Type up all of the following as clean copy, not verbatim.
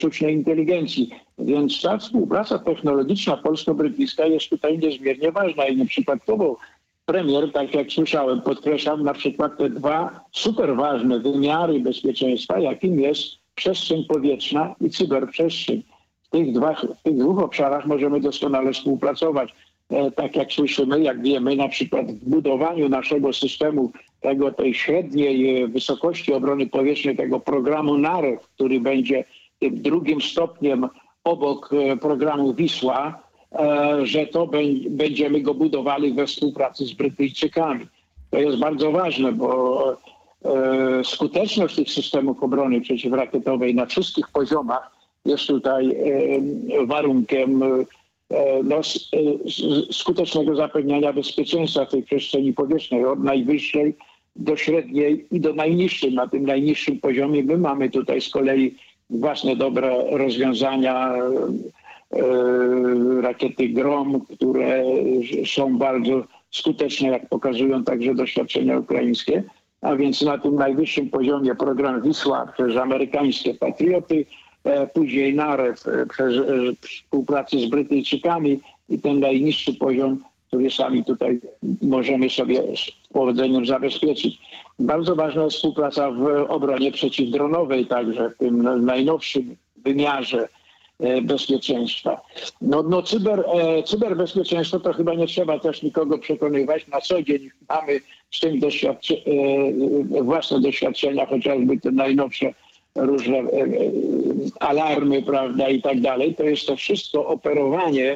sztucznej inteligencji. Więc ta współpraca technologiczna polsko-brytyjska jest tutaj niezmiernie ważna i nieprzypadkowo premier, tak jak słyszałem, podkreślał na przykład te dwa super ważne wymiary bezpieczeństwa, jakim jest przestrzeń powietrzna i cyberprzestrzeń. W tych dwóch obszarach możemy doskonale współpracować. Tak jak słyszymy, jak wiemy, na przykład w budowaniu naszego systemu tej średniej wysokości obrony powietrznej, tego programu NAREW, który będzie tym drugim stopniem obok programu Wisła, że to będziemy go budowali we współpracy z Brytyjczykami. To jest bardzo ważne, bo skuteczność tych systemów obrony przeciwrakietowej na wszystkich poziomach jest tutaj warunkiem skutecznego zapewniania bezpieczeństwa tej przestrzeni powietrznej od najwyższej do średniej i do najniższej. Na tym najniższym poziomie my mamy tutaj z kolei własne dobre rozwiązania, rakiety Grom, które są bardzo skuteczne, jak pokazują także doświadczenia ukraińskie. A więc na tym najwyższym poziomie program Wisła przez amerykańskie Patrioty, później NAREW przez współpracę z Brytyjczykami i ten najniższy poziom, który sami tutaj możemy sobie z powodzeniem zabezpieczyć. Bardzo ważna jest współpraca w obronie przeciwdronowej, także w tym najnowszym wymiarze bezpieczeństwa. Cyberbezpieczeństwo to chyba nie trzeba też nikogo przekonywać. Na co dzień mamy z tym własne doświadczenia, chociażby te najnowsze różne alarmy, prawda, i tak dalej. To jest to wszystko operowanie,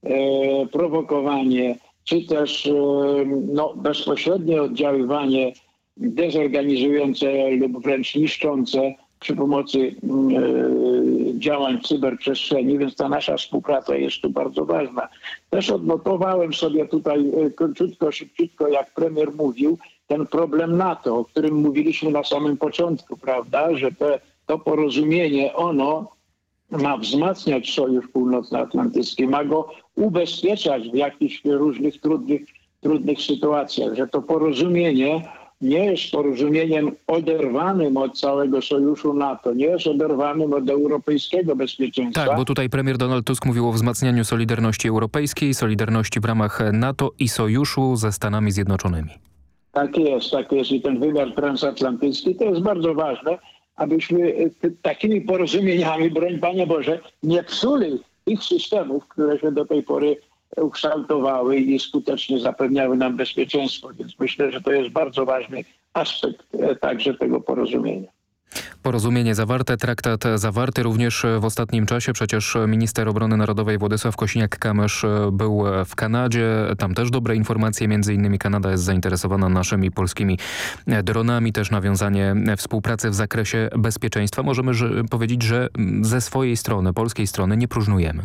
prowokowanie, czy też bezpośrednie oddziaływanie dezorganizujące lub wręcz niszczące przy pomocy działań w cyberprzestrzeni, więc ta nasza współpraca jest tu bardzo ważna. Też odnotowałem sobie tutaj króciutko, szybciutko, jak premier mówił, ten problem NATO, o którym mówiliśmy na samym początku, prawda, że to porozumienie, ono ma wzmacniać Sojusz Północnoatlantycki, ma go ubezpieczać w jakichś różnych trudnych sytuacjach, że to porozumienie nie jest porozumieniem oderwanym od całego sojuszu NATO, nie jest oderwanym od europejskiego bezpieczeństwa. Tak, bo tutaj premier Donald Tusk mówił o wzmacnianiu solidarności europejskiej, solidarności w ramach NATO i sojuszu ze Stanami Zjednoczonymi. Tak jest. I ten wymiar transatlantycki to jest bardzo ważne, abyśmy takimi porozumieniami, broń Panie Boże, nie psuli tych systemów, które się do tej pory ukształtowały i skutecznie zapewniały nam bezpieczeństwo. Więc myślę, że to jest bardzo ważny aspekt także tego porozumienia. Porozumienie zawarte, traktat zawarty również w ostatnim czasie. Przecież minister obrony narodowej Władysław Kosiniak-Kamysz był w Kanadzie. Tam też dobre informacje. Między innymi Kanada jest zainteresowana naszymi polskimi dronami. Też nawiązanie współpracy w zakresie bezpieczeństwa. Możemy powiedzieć, że ze swojej strony, polskiej strony nie próżnujemy.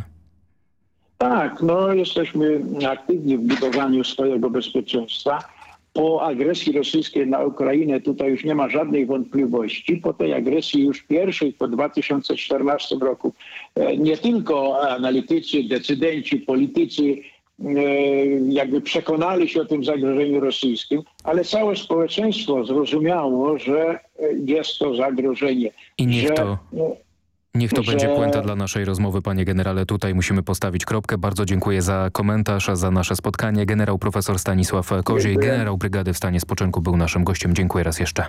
Tak, jesteśmy aktywni w budowaniu swojego bezpieczeństwa. Po agresji rosyjskiej na Ukrainę tutaj już nie ma żadnej wątpliwości. Po tej agresji już pierwszej po 2014 roku nie tylko analitycy, decydenci, politycy jakby przekonali się o tym zagrożeniu rosyjskim, ale całe społeczeństwo zrozumiało, że jest to zagrożenie. I niech to będzie puenta dla naszej rozmowy, panie generale. Tutaj musimy postawić kropkę. Bardzo dziękuję za komentarz, za nasze spotkanie. Generał profesor Stanisław Koziej, generał brygady w stanie spoczynku, był naszym gościem. Dziękuję raz jeszcze.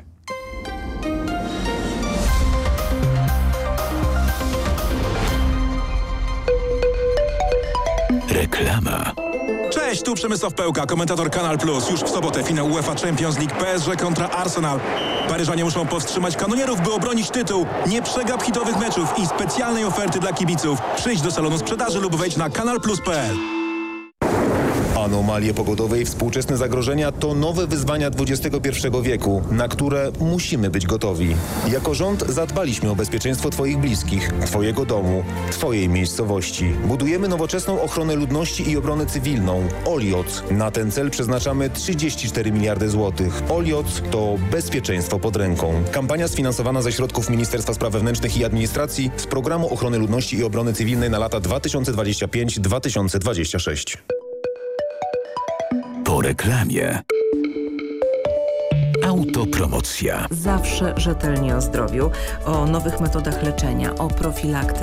Reklama. Cześć, tu Przemysław Pełka, komentator Kanal Plus. Już w sobotę finał UEFA Champions League, PSG kontra Arsenal. Paryżanie muszą powstrzymać kanonierów, by obronić tytuł. Nie przegap hitowych meczów i specjalnej oferty dla kibiców. Przyjdź do salonu sprzedaży lub wejdź na kanalplus.pl. Anomalie pogodowe i współczesne zagrożenia to nowe wyzwania XXI wieku, na które musimy być gotowi. Jako rząd zadbaliśmy o bezpieczeństwo Twoich bliskich, Twojego domu, Twojej miejscowości. Budujemy nowoczesną ochronę ludności i obronę cywilną. OLIOC. Na ten cel przeznaczamy 34 miliardy złotych. OLIOC to bezpieczeństwo pod ręką. Kampania sfinansowana ze środków Ministerstwa Spraw Wewnętrznych i Administracji z Programu Ochrony Ludności i Obrony Cywilnej na lata 2025-2026. Po reklamie. Autopromocja. Zawsze rzetelnie o zdrowiu, o nowych metodach leczenia, o profilaktyce.